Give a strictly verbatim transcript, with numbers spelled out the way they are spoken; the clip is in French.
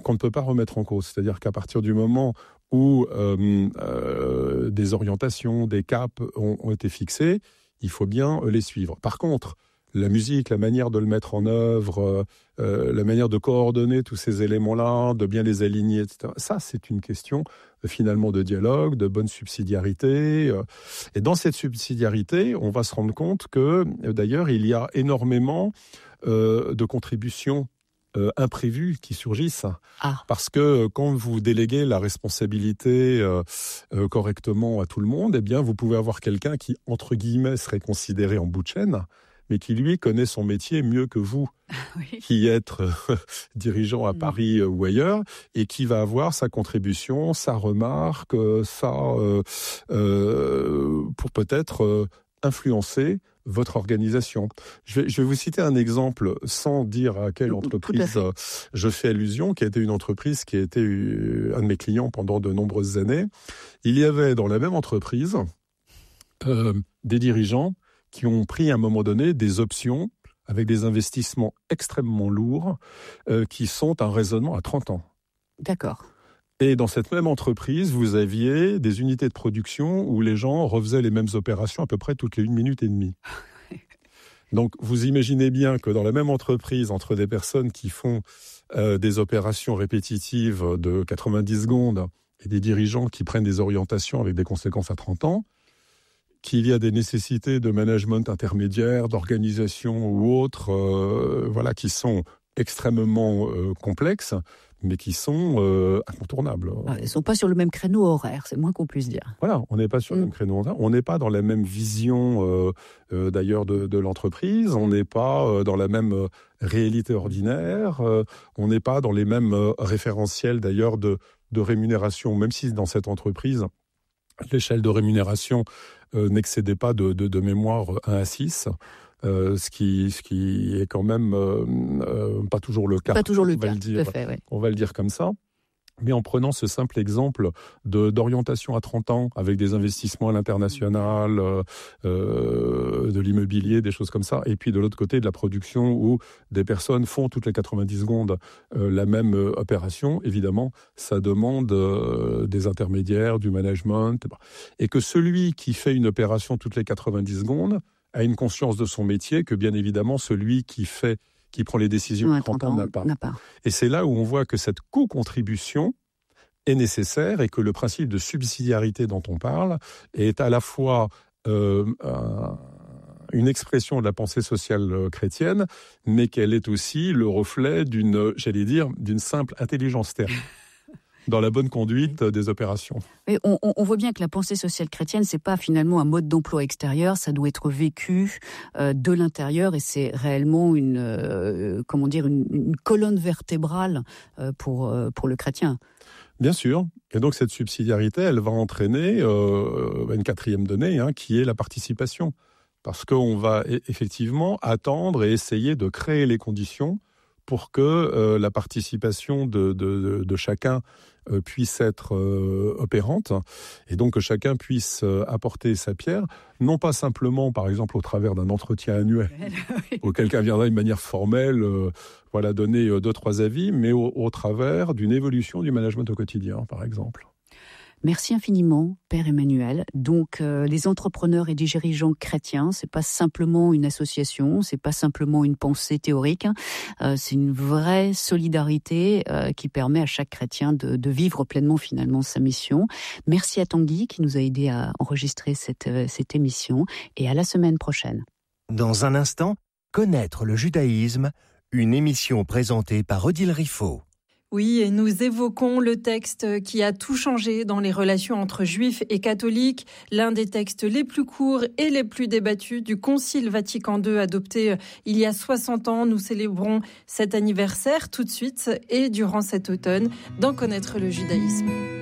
qu'on ne peut pas remettre en cause. C'est-à-dire qu'à partir du moment où euh, euh, des orientations, des caps ont, ont été fixés, il faut bien les suivre. Par contre, la musique, la manière de le mettre en œuvre, euh, la manière de coordonner tous ces éléments-là, de bien les aligner, et cetera. Ça, c'est une question euh, finalement de dialogue, de bonne subsidiarité. Euh, et dans cette subsidiarité, on va se rendre compte que, euh, d'ailleurs, il y a énormément euh, de contributions euh, imprévues qui surgissent. Ah. Parce que quand vous déléguez la responsabilité euh, euh, correctement à tout le monde, eh bien, vous pouvez avoir quelqu'un qui, entre guillemets, serait considéré en bout de chaîne, mais qui, lui, connaît son métier mieux que vous, oui. qui êtes euh, dirigeant à Paris euh, ou ailleurs, et qui va avoir sa contribution, sa remarque, euh, sa, euh, euh, pour peut-être euh, influencer votre organisation. Je vais, je vais vous citer un exemple sans dire à quelle entreprise à je fais allusion, qui a été une entreprise qui a été un de mes clients pendant de nombreuses années. Il y avait dans la même entreprise euh, des dirigeants qui ont pris à un moment donné des options avec des investissements extrêmement lourds euh, qui sont un raisonnement à trente ans. D'accord. Et dans cette même entreprise, vous aviez des unités de production où les gens refaisaient les mêmes opérations à peu près toutes les une minute et demie. Donc, vous imaginez bien que dans la même entreprise, entre des personnes qui font euh, des opérations répétitives de quatre-vingt-dix secondes et des dirigeants qui prennent des orientations avec des conséquences à trente ans, qu'il y a des nécessités de management intermédiaire, d'organisation ou autres, euh, voilà, qui sont extrêmement euh, complexes, mais qui sont euh, incontournables. Ah, ils ne sont pas sur le même créneau horaire, c'est moins qu'on puisse dire. Voilà, on n'est pas sur mmh. le même créneau horaire, on n'est pas dans la même vision euh, euh, d'ailleurs de, de l'entreprise, on n'est pas euh, dans la même euh, réalité ordinaire, euh, on n'est pas dans les mêmes euh, référentiels d'ailleurs de, de rémunération, même si dans cette entreprise, l'échelle de rémunération euh, n'excédait pas de, de, de mémoire un à six. Euh, ce, qui, ce qui est quand même euh, euh, pas toujours le cas. Pas toujours le on va cas, le dire, tout à fait, oui. On va le dire comme ça. Mais en prenant ce simple exemple de, d'orientation à trente ans, avec des investissements à l'international, euh, euh, de l'immobilier, des choses comme ça, et puis de l'autre côté de la production où des personnes font toutes les quatre-vingt-dix secondes euh, la même euh, opération, évidemment, ça demande euh, des intermédiaires, du management, et que celui qui fait une opération toutes les quatre-vingt-dix secondes a une conscience de son métier que, bien évidemment, celui qui fait, qui prend les décisions à trente ans n'a pas. n'a pas. Et c'est là où on voit que cette co-contribution est nécessaire et que le principe de subsidiarité dont on parle est à la fois euh, un, une expression de la pensée sociale chrétienne, mais qu'elle est aussi le reflet d'une, j'allais dire, d'une simple intelligence terrestre. Dans la bonne conduite des opérations. Mais on, on voit bien que la pensée sociale chrétienne, c'est pas finalement un mode d'emploi extérieur, ça doit être vécu euh, de l'intérieur et c'est réellement une, euh, comment dire, une, une colonne vertébrale euh, pour euh, pour le chrétien. Bien sûr. Et donc cette subsidiarité, elle va entraîner euh, une quatrième donnée, hein, qui est la participation, parce qu'on va effectivement attendre et essayer de créer les conditions pour que euh, la participation de, de, de chacun euh, puisse être euh, opérante, et donc que chacun puisse euh, apporter sa pierre, non pas simplement, par exemple, au travers d'un entretien annuel, oui. où quelqu'un viendra de manière formelle, euh, voilà, donner euh, deux, trois avis, mais au, au travers d'une évolution du management au quotidien, par exemple. Merci infiniment, Père Emmanuel. Donc, euh, les entrepreneurs et dirigeants chrétiens, c'est pas simplement une association, c'est pas simplement une pensée théorique, hein, euh, c'est une vraie solidarité euh, qui permet à chaque chrétien de, de vivre pleinement finalement sa mission. Merci à Tanguy qui nous a aidé à enregistrer cette, euh, cette émission et à la semaine prochaine. Dans un instant, connaître le judaïsme, une émission présentée par Odile Riffaut. Oui, et nous évoquons le texte qui a tout changé dans les relations entre juifs et catholiques, l'un des textes les plus courts et les plus débattus du Concile Vatican deux adopté il y a soixante ans. Nous célébrons cet anniversaire tout de suite et durant cet automne d'en connaître le judaïsme.